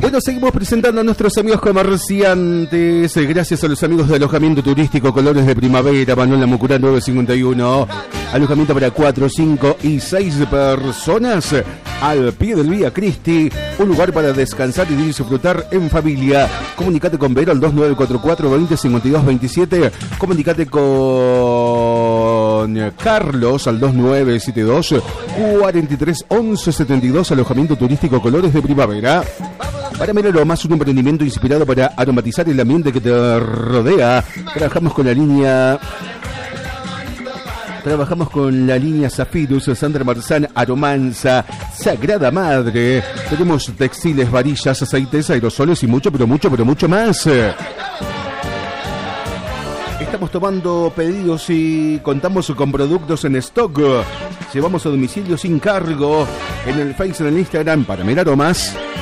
Bueno, seguimos presentando a nuestros amigos comerciantes. Gracias a los amigos de Alojamiento Turístico Colores de Primavera, Manuel Mucurá 951. Alojamiento para 4, 5 y 6 personas al pie del Vía Cristi. Un lugar para descansar y disfrutar en familia. Comunicate con Vero al 2944 20 52 27. Comunicate con Carlos al 2972 43 11 72. Alojamiento Turístico Colores de Primavera. Para Aromas, un emprendimiento inspirado para aromatizar el ambiente que te rodea. Trabajamos con la línea Zafirus, Sandra Marzán, Aromanza, Sagrada Madre. Tenemos textiles, varillas, aceites, aerosoles y mucho, pero mucho más. Estamos tomando pedidos y contamos con productos en stock. Llevamos a domicilio sin cargo en el Face, en el Instagram, para Aromas.